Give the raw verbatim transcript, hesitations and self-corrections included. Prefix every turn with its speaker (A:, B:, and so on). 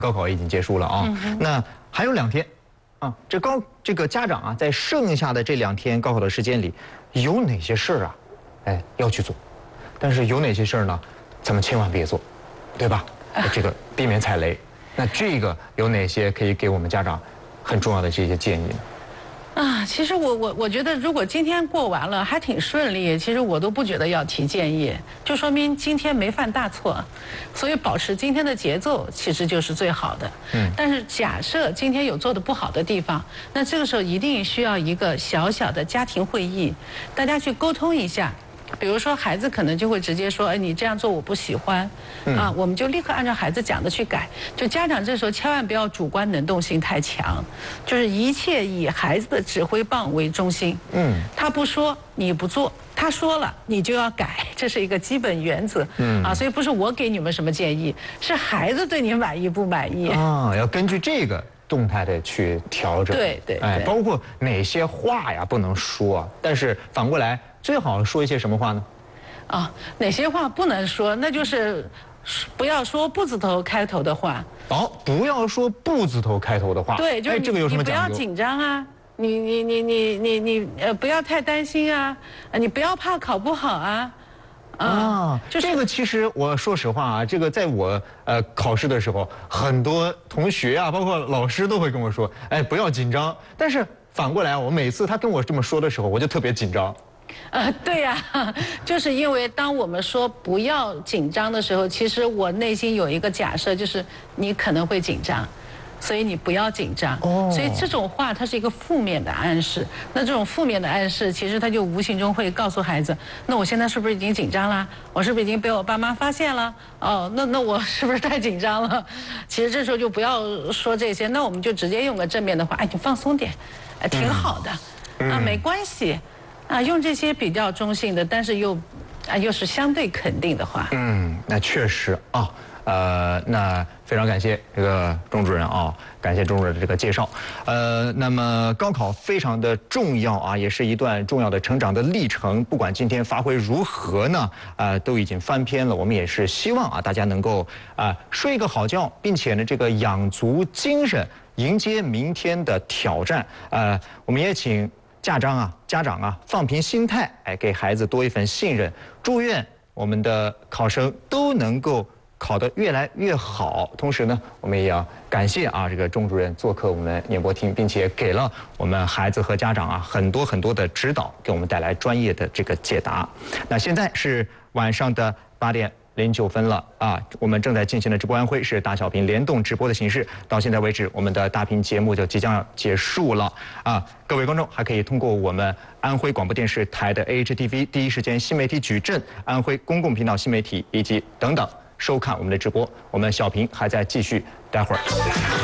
A: 高考已经结束了啊，嗯、那还有两天，啊，这高这个家长啊，在剩下的这两天高考的时间里，有哪些事儿啊，哎要去做，但是有哪些事儿呢，咱们千万别做，对吧？这个避免踩雷。那这个有哪些可以给我们家长很重要的这些建议呢？
B: 啊，其实我我我觉得，如果今天过完了还挺顺利，其实我都不觉得要提建议，就说明今天没犯大错，所以保持今天的节奏其实就是最好的。嗯。但是假设今天有做的不好的地方，那这个时候一定需要一个小小的家庭会议，大家去沟通一下。比如说，孩子可能就会直接说：“哎，你这样做我不喜欢。”啊，我们就立刻按照孩子讲的去改。就家长这时候千万不要主观能动性太强，就是一切以孩子的指挥棒为中心。嗯，他不说你不做，他说了你就要改，这是一个基本原则。嗯，啊，所以不是我给你们什么建议，是孩子对你满意不满意
A: 啊，要根据这个动态的去调整。
B: 对对，
A: 哎，包括哪些话呀不能说，但是反过来。最好说一些什么话呢？
B: 啊，哪些话不能说？那就是不要说不字头开头的话。
A: 哦，不要说不字头开头的话。
B: 对，就是
A: 这个有什么讲究？
B: 你不要紧张啊，你你你你你你呃不要太担心啊，你不要怕考不好啊。
A: 啊，就是这个其实我说实话啊，这个在我呃考试的时候，很多同学啊，包括老师都会跟我说，哎，不要紧张。但是反过来，我每次他跟我这么说的时候，我就特别紧张。
B: 呃，对呀、啊，就是因为当我们说不要紧张的时候，其实我内心有一个假设，就是你可能会紧张，所以你不要紧张。哦，所以这种话它是一个负面的暗示。那这种负面的暗示，其实它就无形中会告诉孩子，那我现在是不是已经紧张了？我是不是已经被我爸妈发现了？哦，那那我是不是太紧张了？其实这时候就不要说这些，那我们就直接用个正面的话，哎，你放松点，哎，挺好的，嗯、啊，没关系。啊，用这些比较中性的，但是又，啊，又是相对肯定的话。
A: 嗯，那确实啊，呃，那非常感谢这个钟主任啊，感谢钟主任的这个介绍。呃，那么高考非常的重要啊，也是一段重要的成长的历程。不管今天发挥如何呢，啊、呃，都已经翻篇了。我们也是希望啊，大家能够啊、呃、睡一个好觉，并且呢，这个养足精神，迎接明天的挑战。呃，我们也请。家长啊，家长啊，放平心态，哎，给孩子多一份信任。祝愿我们的考生都能够考得越来越好。同时呢，我们也要感谢啊，这个钟主任做客我们演播厅，并且给了我们孩子和家长啊很多很多的指导，给我们带来专业的这个解答。那现在是晚上的八点零九分了啊！我们正在进行的直播安徽是大小屏联动直播的形式。到现在为止，我们的大屏节目就即将要结束了啊！各位观众还可以通过我们安徽广播电视台的 A H T V 第一时间新媒体矩阵、安徽公共频道新媒体以及等等收看我们的直播。我们小屏还在继续，待会儿。